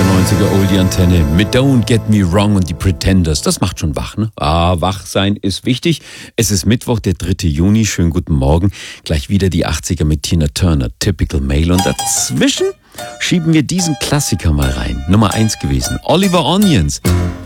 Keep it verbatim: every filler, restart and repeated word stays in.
achtziger, neunziger Oldie Antenne mit Don't Get Me Wrong und die Pretenders. Das macht schon wach, ne? Ah, wach sein ist wichtig. Es ist Mittwoch, der dritte Juni. Schönen guten Morgen. Gleich wieder die achtziger mit Tina Turner, Typical Male. Und dazwischen schieben wir diesen Klassiker mal rein. Nummer eins gewesen. Oliver Onions.